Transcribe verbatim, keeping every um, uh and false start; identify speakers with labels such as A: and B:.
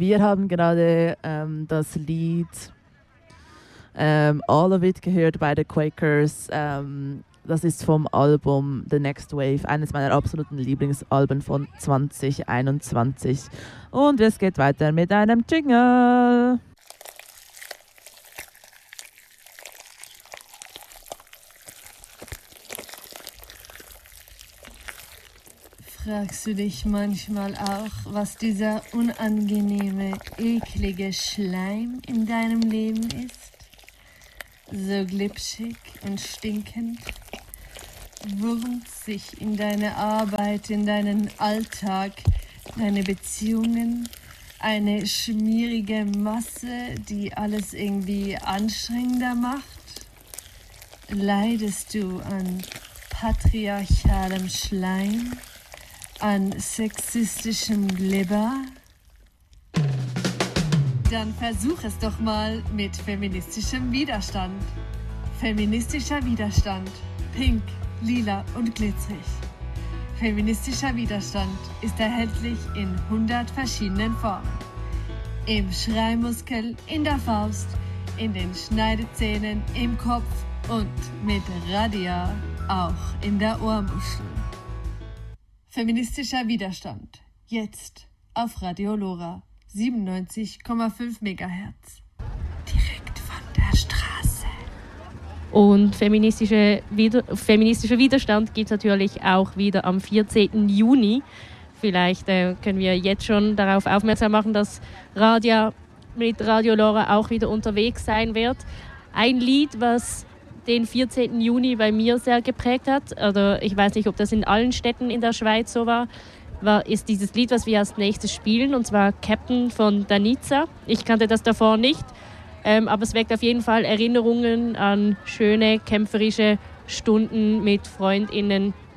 A: Wir haben gerade ähm, das Lied ähm, All of It gehört bei The Quakers. Ähm, das ist vom Album The Next Wave, eines meiner absoluten Lieblingsalben von zwanzig einundzwanzig. Und es geht weiter mit einem Jingle.
B: Fragst du dich manchmal auch, was dieser unangenehme, eklige Schleim in deinem Leben ist? So glitschig und stinkend? Wurmt sich in deine Arbeit, in deinen Alltag, deine Beziehungen, eine schmierige Masse, die alles irgendwie anstrengender macht? Leidest du an patriarchalem Schleim? An sexistischem Glibber? Dann versuch es doch mal mit feministischem Widerstand. Feministischer Widerstand. Pink, lila und glitzerig. Feministischer Widerstand ist erhältlich in hundert verschiedenen Formen. Im Schreimuskel, in der Faust, in den Schneidezähnen, im Kopf und mit Radia auch in der Ohrmuschel. Feministischer Widerstand. Jetzt auf Radio Lora siebenundneunzig Komma fünf Megahertz. Direkt von der Straße.
C: Und feministische Wider- feministischer Widerstand gibt es natürlich auch wieder am vierzehnten Juni. Vielleicht äh, können wir jetzt schon darauf aufmerksam machen, dass Radia mit Radio Lora auch wieder unterwegs sein wird. Ein Lied, was den vierzehnten Juni bei mir sehr geprägt hat, oder ich weiß nicht, ob das in allen Städten in der Schweiz so war, war ist dieses Lied, was wir als nächstes spielen, und zwar Captain von Danica. Ich kannte das davor nicht, ähm, aber es weckt auf jeden Fall Erinnerungen an schöne, kämpferische Stunden mit FreundInnen